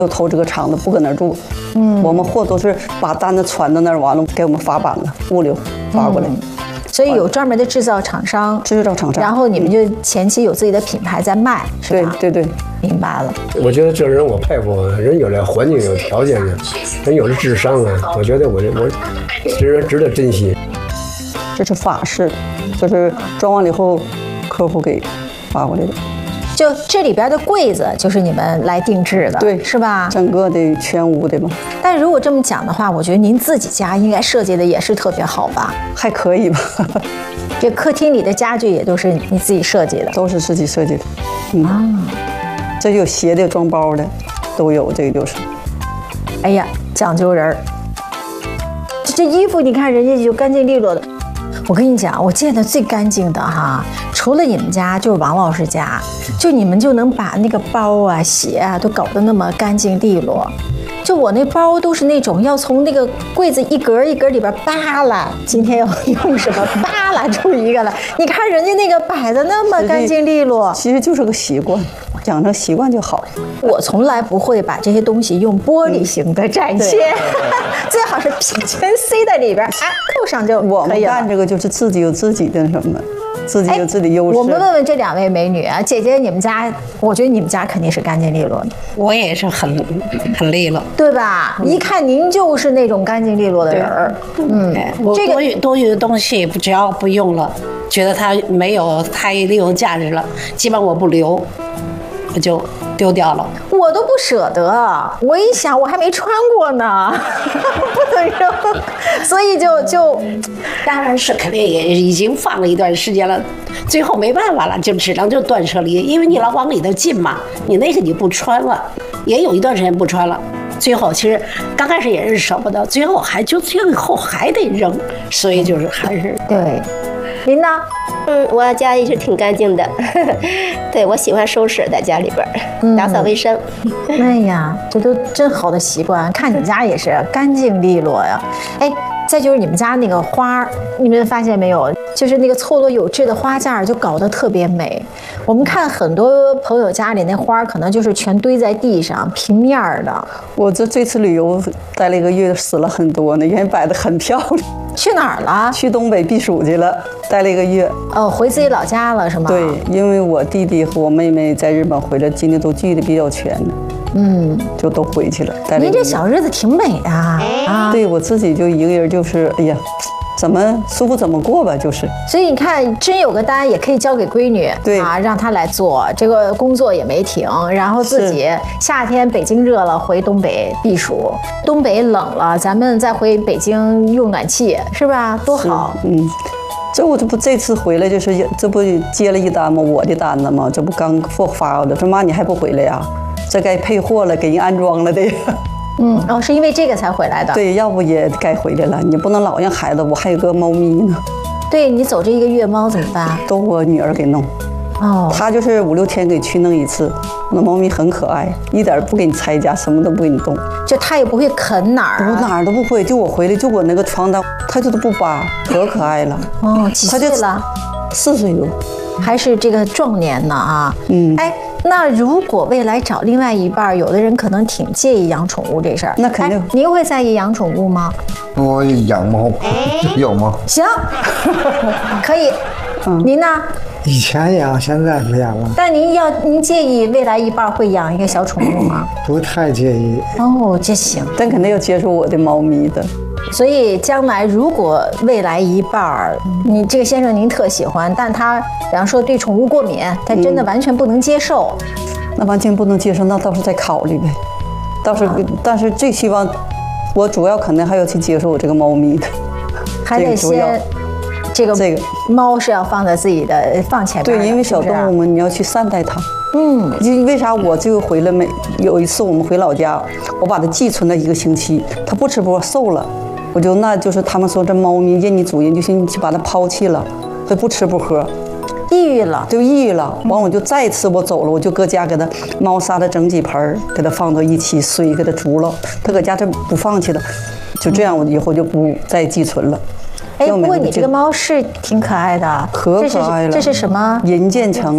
就投这个厂子，不搁那儿住。我们货都是把单子传到那儿，完了给我们发版了，物流发过来。 所以有专门的制造厂商，然后你们就前期有自己的品牌在卖，是吧？ 对， 明白了。 我觉得这人我佩服，人有这环境有条件的，人有这智商啊，我觉得我值得珍惜。 这是法式，就是装完了以后，客户给发过来的。 就这里边的柜子就是你们来定制的， 对， 是吧？ 整个的全屋的吧。 但如果这么讲的话，我觉得您自己家应该设计的也是特别好吧？ 还可以吧。 这客厅里的家具也都是你自己设计的， 都是自己设计的。这有鞋的、装包的，都有。这个就是， 哎呀，讲究人儿。这衣服你看人家就干净利落的。我跟你讲，我见的最干净的哈，除了你们家就是王老师家，就你们就能把那个包啊、鞋啊都搞得那么干净利落。就我那包都是那种要从那个柜子一格一格里边扒拉，今天要用什么扒拉出一个来。你看人家那个摆的那么干净利落， 其实就是个习惯，养成习惯就好了。 我从来不会把这些东西用玻璃型的展现，最好是全塞在里边，扣上就可以了。 我们干这个就是自己有自己的什么，自己有自己的优势。 我们问问这两位美女啊，姐姐，你们家，我觉得你们家肯定是干净利落的。 我也是很利落， 对吧？一看您就是那种干净利落的人儿。 我多余的东西只要不用了，觉得它没有太利用价值了，基本我不留，我就丢掉了。 我都不舍得，我一想我还没穿过呢，不能扔，所以就当然是肯定也已经放了一段时间了，最后没办法了，就只能就断舍离，因为你老往里头进嘛，你那个你不穿了，也有一段时间不穿了。最后其实刚开始也是舍不得，最后还得扔，所以就是还是对。您呢？ 我家也是挺干净的，对，我喜欢收拾在家里边，打扫卫生。 哎呀，这都真好的习惯，看你们家也是干净利落呀。哎，再就是你们家那个花，你们发现没有？就是那个错落有致的花架，就搞得特别美。我们看很多朋友家里那花，可能就是全堆在地上，平面的。 我这次旅游待了1个月，死了很多呢，因为摆得很漂亮。 去哪儿了？ 去东北避暑去了，待了1个月。 哦，回自己老家了是吗？ 对，因为我弟弟和我妹妹在日本回来，今天都聚得比较全，就都回去了。 您这小日子挺美的啊！ 对，我自己就一个人，就是哎呀，怎么舒服怎么过吧，就是。 所以你看，真有个单也可以交给闺女， 对啊，让她来做，这个工作也没停，然后自己夏天北京热了回东北避暑，东北冷了咱们再回北京用暖气，是吧？多好。 这不这次回来就是这不接了一单吗？我的单子吗？这不刚发我的，说妈你还不回来呀？这该配货了，给人安装了的。 是因为这个才回来的。 对，要不也该回来了。你不能老让孩子，我还有个猫咪呢。 对，你走这1个月，猫怎么办？ 都我女儿给弄。她就是5、6天给去弄一次。那猫咪很可爱，一点不给你拆家，什么都不给你动。 就它也不会啃哪儿， 哪儿都不会。就我回来，就我那个床单，它就都不扒，可可爱了。 几岁了 ？4岁多， 还是这个壮年呢啊。哎。那如果未来找另外一半，有的人可能挺介意养宠物这事儿。 那肯定。 您会在意养宠物吗？ 我养猫，有吗？ 行，可以。您呢？ 以前养，现在不养了。 但您介意未来一半会养一个小宠物吗？ 不太介意。 这行。 但肯定要接受我的猫咪的。 所以将来如果未来一半，你这个先生您特喜欢，但他比方说对宠物过敏，他真的完全不能接受， 那完全不能接受，那倒是再考虑呗。但是最希望，我主要肯定还要去接受我这个猫咪的， 还得先这个猫是要放在自己的放前面。 对，因为小动物嘛，你要去善待它。为啥我这个回来有一次我们回老家，我把它寄存了1个星期，它不吃不喝瘦了。那就是他们说这猫咪认你主人，就是你去把它抛弃了，它不吃不喝， 抑郁了， 就抑郁了。完我就再次我走了，我就搁家给它猫杀了整几盆，给它放到一起，水给它煮了，它搁家这不放弃了，就这样我以后就不再寄存了。 不过你这个猫是挺可爱的， 可可爱了。 这是什么？ 银渐层。